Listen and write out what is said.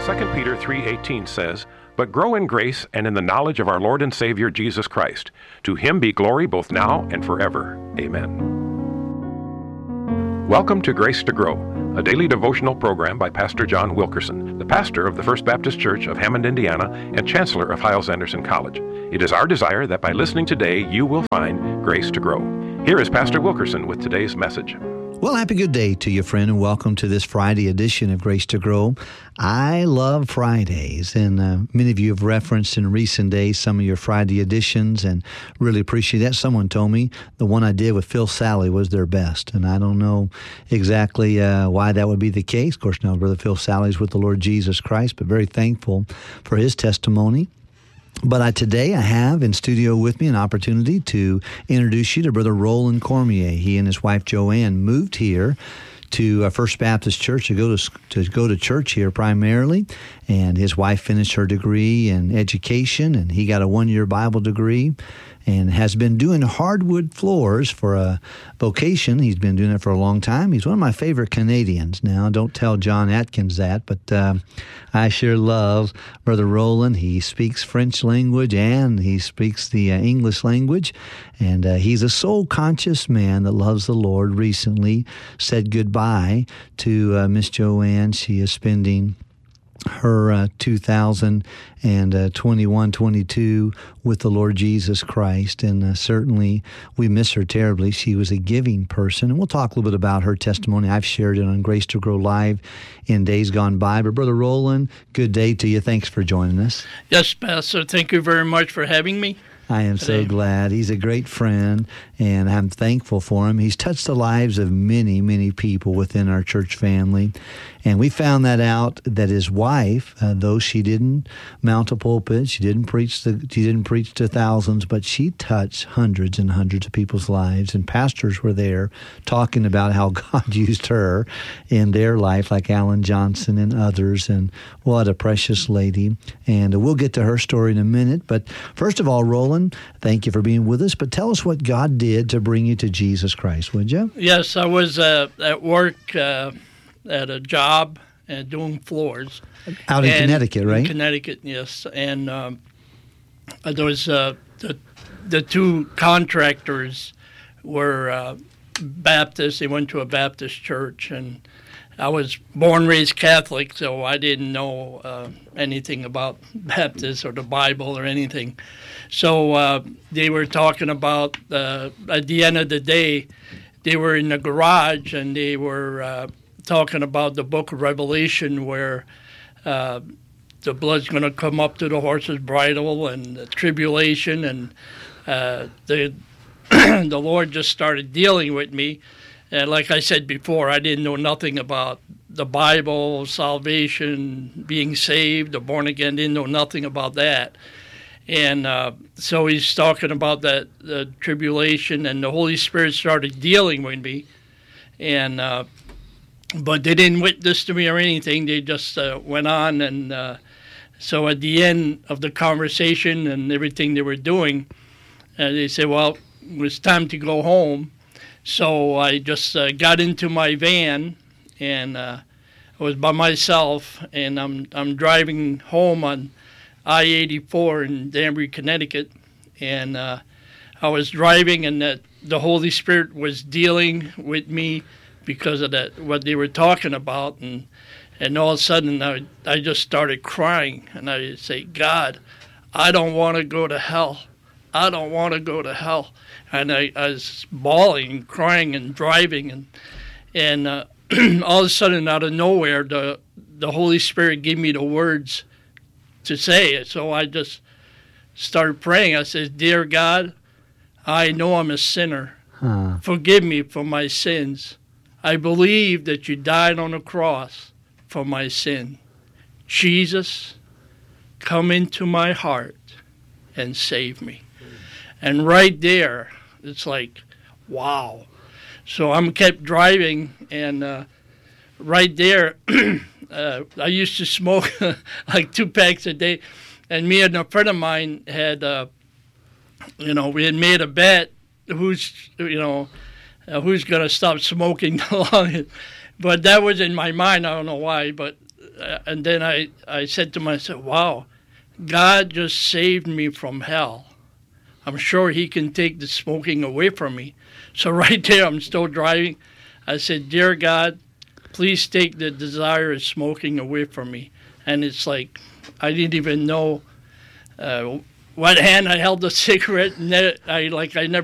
2 Peter 3:18 says, "But grow in grace and in the knowledge of our Lord and Savior Jesus Christ. To him be glory both now and forever. Amen." Welcome to Grace to Grow, a daily devotional program by Pastor John Wilkerson, the pastor of the First Baptist Church of Hammond, Indiana, and chancellor of Hyles-Anderson College. It is our desire that by listening today, you will find grace to grow. Here is Pastor Wilkerson with today's message. Well, happy good day to you, friend, and welcome to this Friday edition of Grace to Grow. I love Fridays, and many of you have referenced in recent days some of your Friday editions, and really appreciate that. Someone told me the one I did with Phil Sally was their best, and I don't know exactly why that would be the case. Of course, now Brother Phil Sally's with the Lord Jesus Christ, but very thankful for his testimony. But today I have in studio with me an opportunity to introduce you to Brother Roland Cormier. He and his wife Joanne moved here to First Baptist Church to go to church here primarily, and his wife finished her degree in education, and he got a 1-year Bible degree, and has been doing hardwood floors for a vocation. He's been doing it for a long time. He's one of my favorite Canadians. Now, don't tell John Atkins that, but I sure love Brother Roland. He speaks French language and he speaks the English language, and he's a soul-conscious man that loves the Lord. Recently said goodbye to Miss Joanne. She is spending her 2021-22 with the Lord Jesus Christ, and certainly we miss her terribly. She was a giving person, and we'll talk a little bit about her testimony. I've shared it on Grace to Grow Live in days gone by. But Brother Roland, good day to you. Thanks for joining us. Yes, Pastor. Thank you very much for having me. I am so glad. He's a great friend, and I'm thankful for him. He's touched the lives of many, many people within our church family, and we found that out that his wife, though she didn't mount a pulpit, she didn't preach to thousands, but she touched hundreds and hundreds of people's lives, and pastors were there talking about how God used her in their life, like Alan Johnson and others, and what a precious lady. And we'll get to her story in a minute, but first of all, Roland, thank you for being with us, but tell us what God did to bring you to Jesus Christ, would you? Yes, I was at work at a job and doing floors. Out in Connecticut, right? In Connecticut, yes. And there was the two contractors were Baptist. They went to a Baptist church, and I was born and raised Catholic, so I didn't know anything about Baptist or the Bible or anything. So they were talking about, at the end of the day, they were in the garage, and they were talking about the book of Revelation, where the blood's going to come up to the horse's bridle, and the tribulation, and the Lord just started dealing with me. And like I said before, I didn't know nothing about the Bible, salvation, being saved, or born again. Didn't know nothing about that. And so he's talking about the tribulation, and the Holy Spirit started dealing with me. And but they didn't witness to me or anything. They just went on. And so at the end of the conversation and everything they were doing, they said, well, it was time to go home. So I just got into my van, and I was by myself, and I'm driving home on I-84 in Danbury, Connecticut, and I was driving, and the Holy Spirit was dealing with me because of what they were talking about, and all of a sudden I just started crying, and I say, God, I don't want to go to hell. I don't want to go to hell. And I was bawling and crying and driving, and all of a sudden, out of nowhere, the Holy Spirit gave me the words to say it. So I just started praying. I said, Dear God, I know I'm a sinner. Forgive me for my sins. I believe that you died on the cross for my sin. Jesus, come into my heart and save me. And right there, it's like, wow. So I kept driving, and right there, I used to smoke like 2 packs a day. And me and a friend of mine had, we had made a bet who's going to stop smoking the longest. But that was in my mind. I don't know why, but and then I said to myself, wow, God just saved me from hell. I'm sure he can take the smoking away from me. So right there, I'm still driving. I said, dear God, please take the desire of smoking away from me. And it's like I didn't even know what hand I held the cigarette. I never